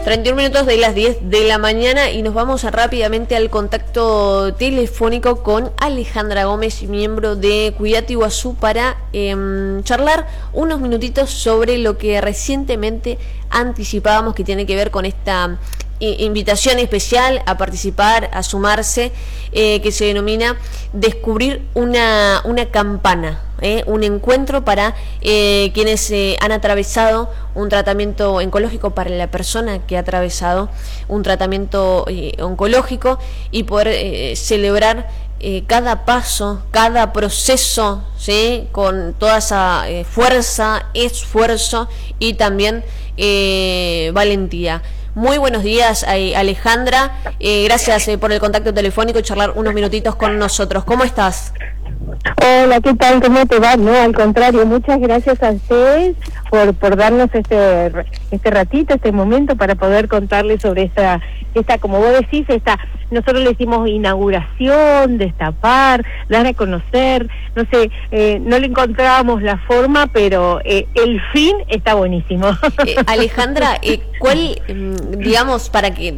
31 minutos de las 10 de la mañana y nos vamos rápidamente al contacto telefónico con Alejandra Gómez, miembro de Cuidate Iguazú, para charlar unos minutitos sobre lo que recientemente anticipábamos, que tiene que ver con esta invitación especial a participar, a sumarse, que se denomina Descubrir una campana, un encuentro para quienes han atravesado un tratamiento oncológico, para la persona que ha atravesado un tratamiento oncológico, y poder celebrar cada paso, cada proceso, ¿sí?, con toda esa fuerza, esfuerzo y también valentía. Muy buenos días, Alejandra. Gracias por el contacto telefónico y charlar unos minutitos con nosotros. ¿Cómo estás? Hola, ¿qué tal? ¿Cómo te va? No, al contrario, muchas gracias a ustedes por darnos este ratito, este momento para poder contarles sobre esta, como vos decís, nosotros le decimos inauguración, destapar, dar a conocer, no sé, no le encontrábamos la forma, pero el fin está buenísimo. Alejandra, ¿cuál, digamos, para que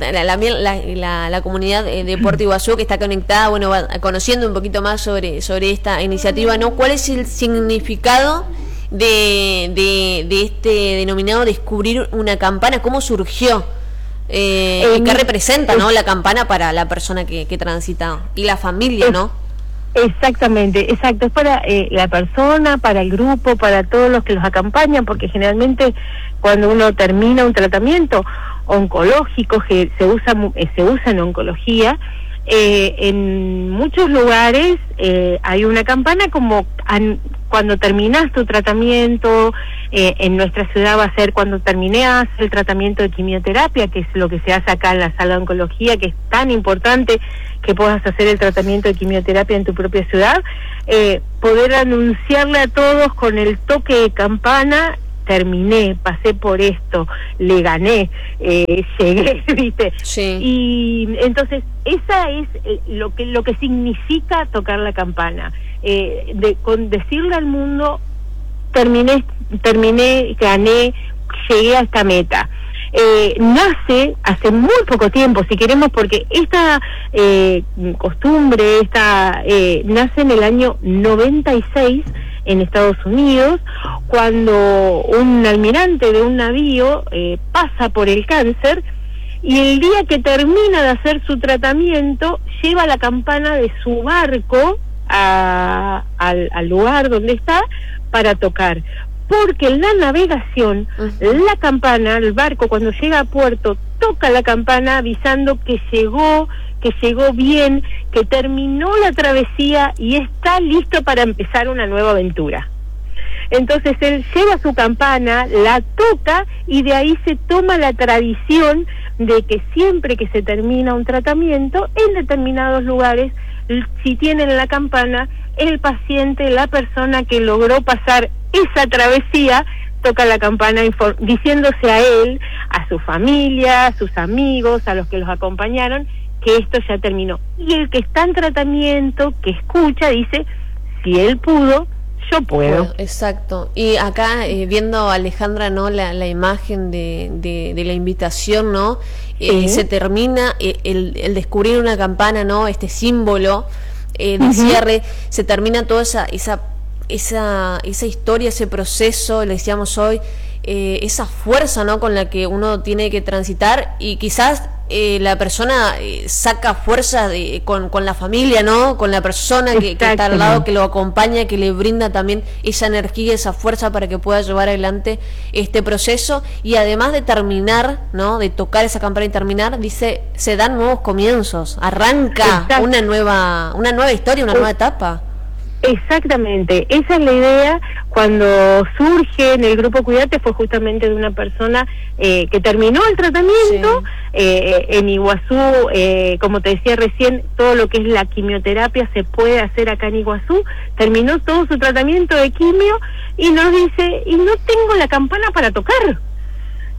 la comunidad de Puerto Iguazú, que está conectada, bueno, va conociendo un poquito más sobre esta iniciativa, ¿no? ¿Cuál es el significado de este denominado Descubrir una campana? ¿Cómo surgió? ¿Qué representa, no, la campana para la persona que transita y la familia, no? Exactamente, exacto, es para la persona, para el grupo, para todos los que los acompañan, porque generalmente cuando uno termina un tratamiento oncológico, que se usa en oncología, en muchos lugares hay una campana como cuando terminas tu tratamiento. En nuestra ciudad va a ser cuando terminas el tratamiento de quimioterapia, que es lo que se hace acá en la sala de oncología, que es tan importante que puedas hacer el tratamiento de quimioterapia en tu propia ciudad, poder anunciarle a todos con el toque de campana: terminé, pasé por esto, le gané, llegué, ¿viste? Sí. Y entonces esa es lo que significa tocar la campana, con decirle al mundo: terminé, gané, llegué a esta meta. Nace hace muy poco tiempo, si queremos, porque esta costumbre nace en el año 96 en Estados Unidos, cuando un almirante de un navío pasa por el cáncer, y el día que termina de hacer su tratamiento lleva la campana de su barco al lugar donde está para tocar, porque en la navegación la campana, el barco cuando llega a puerto toca la campana avisando que llegó bien, que terminó la travesía y está listo para empezar una nueva aventura. Entonces él lleva su campana, la toca, y de ahí se toma la tradición de que siempre que se termina un tratamiento, en determinados lugares, si tienen la campana, el paciente, la persona que logró pasar esa travesía, toca la campana diciéndose a él, a su familia, a sus amigos, a los que los acompañaron, que esto ya terminó. Y el que está en tratamiento, que escucha, dice: si él pudo, yo puedo. Bueno, exacto. Y acá viendo, Alejandra, no, la imagen de la invitación, no, se termina el descubrir una campana, no, este símbolo de cierre, se termina toda esa historia, ese proceso, le decíamos hoy, esa fuerza, ¿no?, con la que uno tiene que transitar, y quizás la persona saca fuerza con la familia, ¿no?, con la persona que está al lado, que lo acompaña, que le brinda también esa energía, esa fuerza para que pueda llevar adelante este proceso. Y además de terminar, ¿no?, de tocar esa campana y terminar, dice, se dan nuevos comienzos, arranca una nueva historia, una nueva etapa. Exactamente, esa es la idea. Cuando surge en el grupo Cuidate fue justamente de una persona que terminó el tratamiento. En Iguazú, como te decía recién, todo lo que es la quimioterapia se puede hacer acá en Iguazú. Terminó todo su tratamiento de quimio y nos dice: y no tengo la campana para tocar.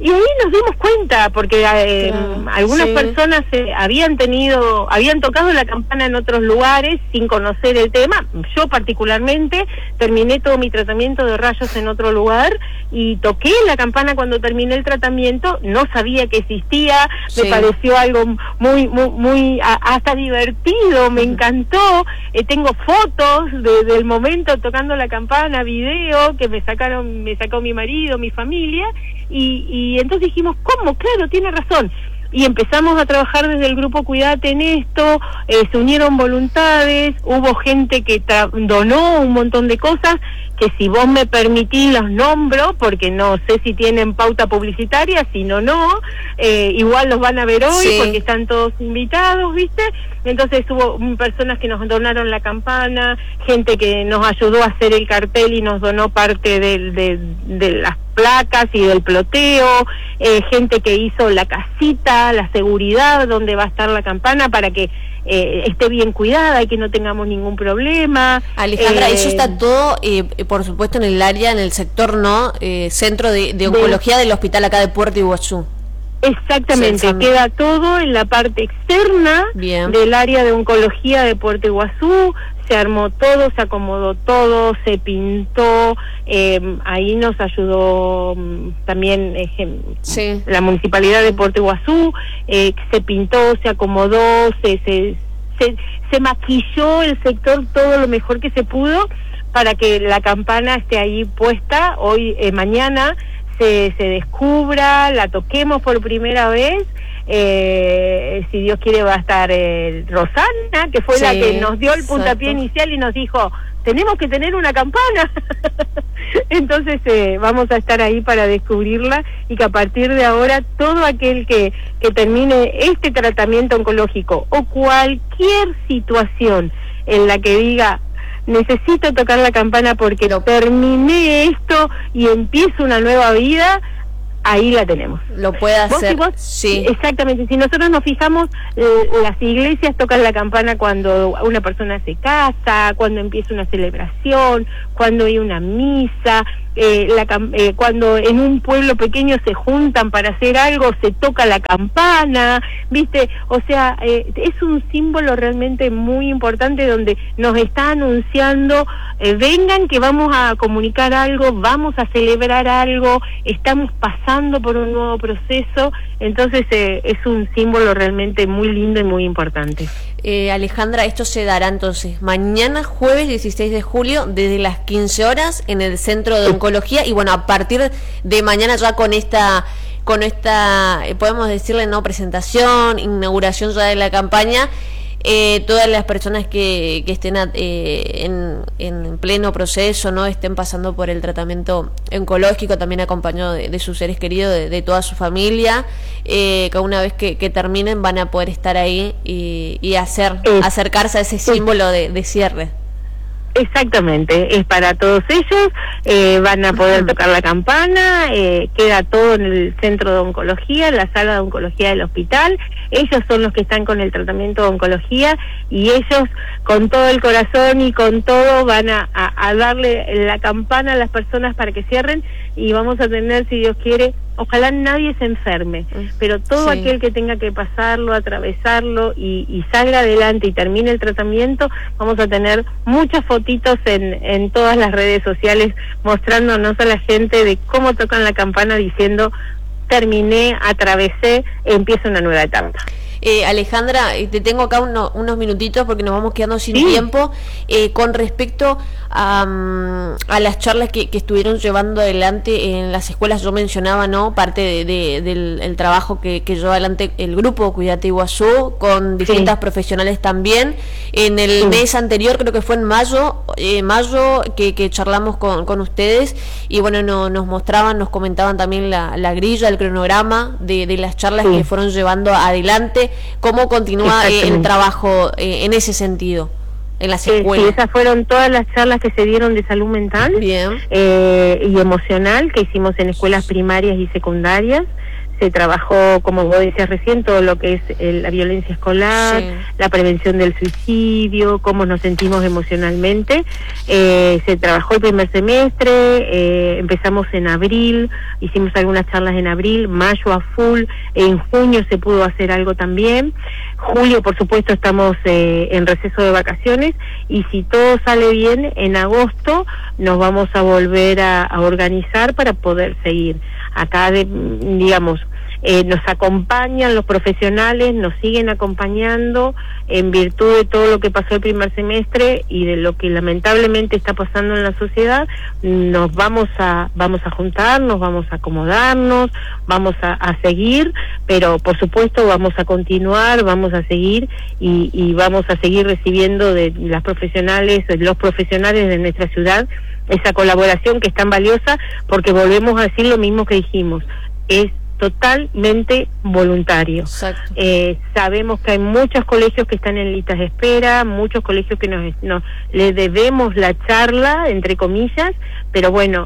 Y ahí nos dimos cuenta, porque algunas personas habían tocado la campana en otros lugares sin conocer el tema. Yo particularmente terminé todo mi tratamiento de rayos en otro lugar y toqué la campana cuando terminé el tratamiento, no sabía que existía, me pareció algo muy hasta divertido, me encantó. Tengo fotos del momento tocando la campana, video que me sacó mi marido, mi familia, y entonces dijimos, ¿cómo? Claro, tiene razón. Y empezamos a trabajar desde el grupo Cuidate en esto, se unieron voluntades, hubo gente que donó un montón de cosas, que si vos me permitís los nombro, porque no sé si tienen pauta publicitaria, si no, igual los van a ver hoy, porque están todos invitados, ¿viste? Entonces hubo personas que nos donaron la campana, gente que nos ayudó a hacer el cartel y nos donó parte de las placas y del ploteo, gente que hizo la casita, la seguridad donde va a estar la campana para que esté bien cuidada y que no tengamos ningún problema. Alejandra, eso está todo, por supuesto, en el área, en el sector, ¿no? Centro de oncología del hospital acá de Puerto Iguazú. Exactamente, queda todo en la parte externa del área de oncología de Puerto Iguazú. Se armó todo, se acomodó todo, se pintó, ahí nos ayudó también la municipalidad de Puerto Iguazú, se pintó, se acomodó, se maquilló el sector todo lo mejor que se pudo para que la campana esté ahí puesta hoy, mañana se descubra, la toquemos por primera vez. Si Dios quiere va a estar Rosana, que fue la que nos dio el puntapié inicial y nos dijo, tenemos que tener una campana. Entonces vamos a estar ahí para descubrirla, y que a partir de ahora todo aquel que termine este tratamiento oncológico o cualquier situación en la que diga, necesito tocar la campana porque terminé esto y empiezo una nueva vida, ahí la tenemos. Lo puede hacer. Sí. Exactamente. Si nosotros nos fijamos, las iglesias tocan la campana cuando una persona se casa, cuando empieza una celebración, cuando hay una misa, cuando en un pueblo pequeño se juntan para hacer algo, se toca la campana, ¿viste? O sea, es un símbolo realmente muy importante donde nos está anunciando, vengan que vamos a comunicar algo, vamos a celebrar algo, estamos pasando por un nuevo proceso. Entonces es un símbolo realmente muy lindo y muy importante. Alejandra, esto se dará entonces mañana jueves 16 de julio desde las 15 horas en el Centro de Oncología, y bueno, a partir de mañana ya con esta podemos decirle, no, presentación, inauguración ya de la campaña, todas las personas que estén en pleno proceso, no estén pasando por el tratamiento oncológico, también acompañado de sus seres queridos, de toda su familia, que una vez que terminen van a poder estar ahí y acercarse a ese símbolo de cierre. Exactamente, es para todos ellos, van a poder tocar la campana, queda todo en el centro de oncología, en la sala de oncología del hospital. Ellos son los que están con el tratamiento de oncología, y ellos con todo el corazón y con todo van a darle la campana a las personas para que cierren, y vamos a tener, si Dios quiere, ojalá nadie se enferme, pero todo aquel que tenga que pasarlo, atravesarlo y salga adelante y termine el tratamiento, vamos a tener muchas fotitos en todas las redes sociales mostrándonos a la gente de cómo tocan la campana diciendo, terminé, atravesé, empieza una nueva etapa. Alejandra, te tengo acá unos minutitos porque nos vamos quedando sin tiempo. Con respecto a las charlas que estuvieron llevando adelante en las escuelas, yo mencionaba, ¿no?, parte del trabajo que llevó adelante el grupo Cuidate Iguazú con distintas profesionales también. En el mes anterior, creo que fue en mayo que charlamos con ustedes, y bueno, nos mostraban, nos comentaban también la grilla, el cronograma de las charlas que fueron llevando adelante. ¿Cómo continúa el trabajo en ese sentido en las escuelas? Sí, esas fueron todas las charlas que se dieron de salud mental y emocional que hicimos en escuelas primarias y secundarias. se trabajó, como vos decías recién, todo lo que es la violencia escolar, la prevención del suicidio, cómo nos sentimos emocionalmente. Se trabajó el primer semestre, empezamos en abril, hicimos algunas charlas en abril, mayo a full, en junio se pudo hacer algo también, julio por supuesto estamos en receso de vacaciones, y si todo sale bien, en agosto nos vamos a volver a organizar para poder seguir. Acá, digamos, nos acompañan los profesionales, nos siguen acompañando en virtud de todo lo que pasó el primer semestre y de lo que lamentablemente está pasando en la sociedad. Nos vamos a juntar, nos vamos a acomodarnos, vamos a seguir, pero por supuesto vamos a continuar, vamos a seguir y vamos a seguir recibiendo de las profesionales, los profesionales de nuestra ciudad, esa colaboración que es tan valiosa, porque volvemos a decir lo mismo que dijimos, es totalmente voluntario. Sabemos que hay muchos colegios que están en listas de espera, muchos colegios que le debemos la charla, entre comillas, pero bueno,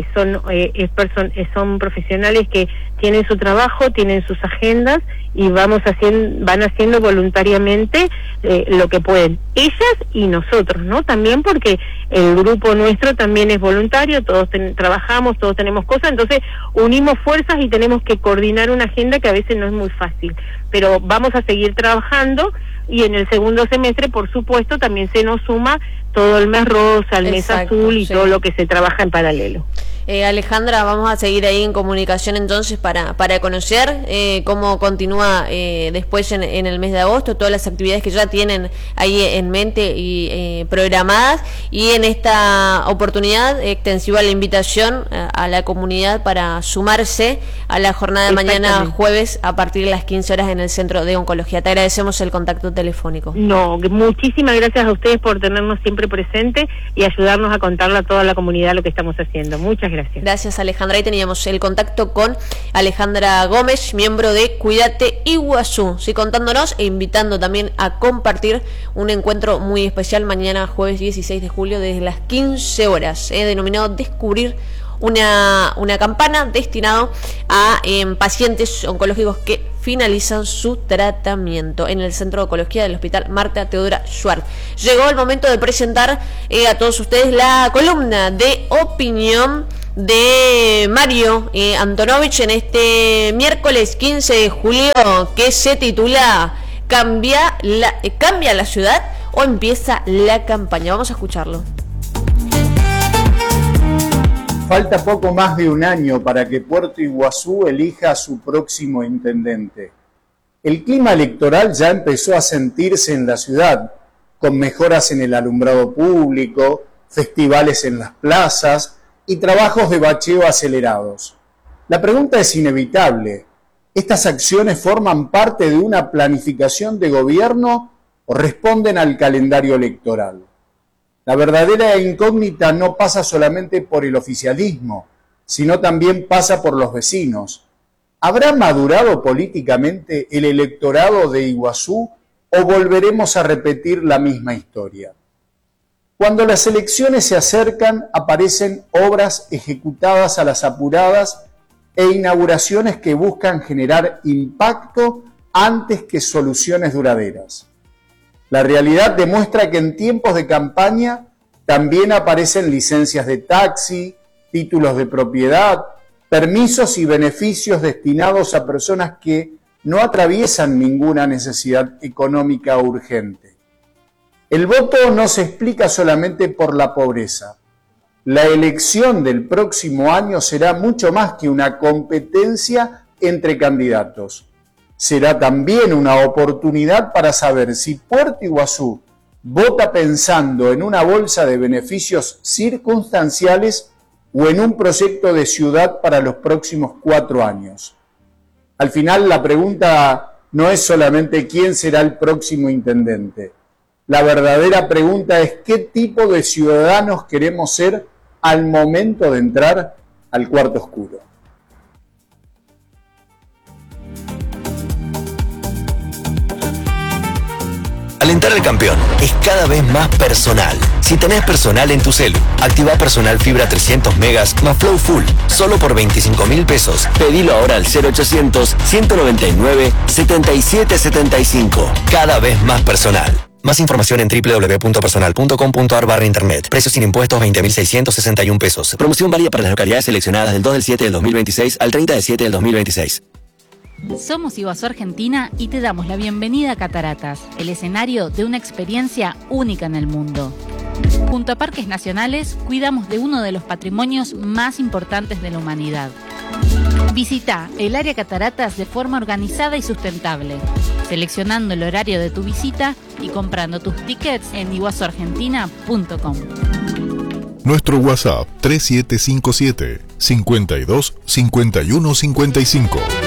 son profesionales que tienen su trabajo, tienen sus agendas y van haciendo voluntariamente lo que pueden, ellas y nosotros, ¿no? También porque el grupo nuestro también es voluntario, todos trabajamos, todos tenemos cosas, entonces unimos fuerzas y tenemos que coordinar una agenda que a veces no es muy fácil, pero vamos a seguir trabajando. Y en el segundo semestre, por supuesto, también se nos suma todo el mes rosa, el mes azul y todo lo que se trabaja en paralelo. Alejandra, vamos a seguir ahí en comunicación entonces para conocer cómo continúa después en el mes de agosto, todas las actividades que ya tienen ahí en mente y programadas, y en esta oportunidad extensiva la invitación a la comunidad para sumarse a la jornada de mañana jueves a partir de las 15 horas en el Centro de Oncología. Te agradecemos el contacto telefónico. No, muchísimas gracias a ustedes por tenernos siempre presente y ayudarnos a contarle a toda la comunidad lo que estamos haciendo. Muchas gracias. Gracias, Alejandra. Ahí teníamos el contacto con Alejandra Gómez, miembro de Cuídate Iguazú, sí, contándonos e invitando también a compartir un encuentro muy especial mañana jueves 16 de julio desde las 15 horas, denominado Descubrir una campana destinado a pacientes oncológicos que finalizan su tratamiento en el Centro de Oncología del Hospital Marta Teodora Schwartz. Llegó el momento de presentar a todos ustedes la columna de opinión de Mario Antonovich en este miércoles 15 de julio, que se titula ¿Cambia la ciudad o empieza la campaña? Vamos a escucharlo. Falta poco más de un año para que Puerto Iguazú elija a su próximo intendente. El clima electoral ya empezó a sentirse en la ciudad, con mejoras en el alumbrado público, festivales en las plazas y trabajos de bacheo acelerados. La pregunta es inevitable. ¿Estas acciones forman parte de una planificación de gobierno o responden al calendario electoral? La verdadera incógnita no pasa solamente por el oficialismo, sino también pasa por los vecinos. ¿Habrá madurado políticamente el electorado de Iguazú o volveremos a repetir la misma historia? Cuando las elecciones se acercan, aparecen obras ejecutadas a las apuradas e inauguraciones que buscan generar impacto antes que soluciones duraderas. La realidad demuestra que en tiempos de campaña también aparecen licencias de taxi, títulos de propiedad, permisos y beneficios destinados a personas que no atraviesan ninguna necesidad económica urgente. El voto no se explica solamente por la pobreza. La elección del próximo año será mucho más que una competencia entre candidatos. Será también una oportunidad para saber si Puerto Iguazú vota pensando en una bolsa de beneficios circunstanciales o en un proyecto de ciudad para los próximos 4 años. Al final, la pregunta no es solamente quién será el próximo intendente. La verdadera pregunta es qué tipo de ciudadanos queremos ser al momento de entrar al cuarto oscuro. Alentar al campeón es cada vez más personal. Si tenés personal en tu celu, activa Personal Fibra 300 megas más Flow Full, solo por 25.000 pesos. Pedilo ahora al 0800-199-7775. Cada vez más personal. Más información en www.personal.com.ar/internet. Precios sin impuestos 20.661 pesos. Promoción válida para las localidades seleccionadas del 2 del 7 del 2026 al 30 del 7 del 2026. Somos Iguazú Argentina y te damos la bienvenida a Cataratas, el escenario de una experiencia única en el mundo. Junto a Parques Nacionales, cuidamos de uno de los patrimonios más importantes de la humanidad. Visita el área Cataratas de forma organizada y sustentable, seleccionando el horario de tu visita y comprando tus tickets en iguazuargentina.com. Nuestro WhatsApp 3757 52 51 55.